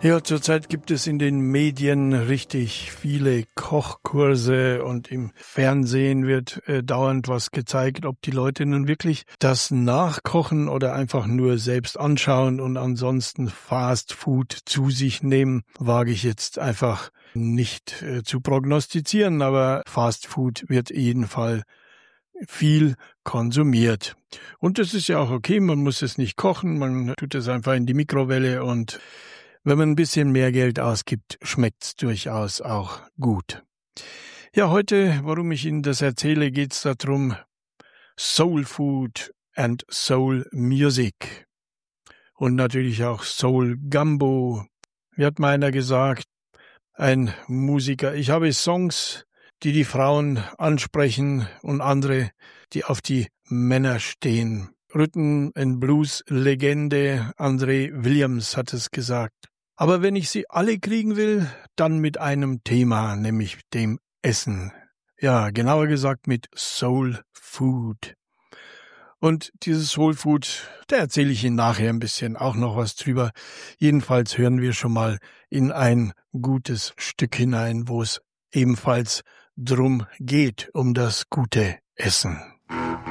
Ja, zurzeit gibt es in den Medien richtig viele Kochkurse und im Fernsehen wird dauernd was gezeigt, ob die Leute nun wirklich das nachkochen oder einfach nur selbst anschauen und ansonsten Fast Food zu sich nehmen, wage ich jetzt einfach nicht zu prognostizieren, aber Fast Food wird jedenfalls viel konsumiert. Und das ist ja auch okay, man muss es nicht kochen, man tut es einfach in die Mikrowelle und wenn man ein bisschen mehr Geld ausgibt, schmeckt's durchaus auch gut. Ja, heute, warum ich Ihnen das erzähle, geht's darum, Soul Food and Soul Music und natürlich auch Soul Gumbo. Wie hat mal einer gesagt, ein Musiker, ich habe Songs, die die Frauen ansprechen und andere, die auf die Männer stehen. Rhythm and Blues Legende Andre Williams hat es gesagt. Aber wenn ich sie alle kriegen will, dann mit einem Thema, nämlich dem Essen. Ja, genauer gesagt mit Soul Food. Und dieses Soul Food, da erzähle ich Ihnen nachher ein bisschen auch noch was drüber. Jedenfalls hören wir schon mal in ein gutes Stück hinein, wo es ebenfalls drum geht, um das gute Essen.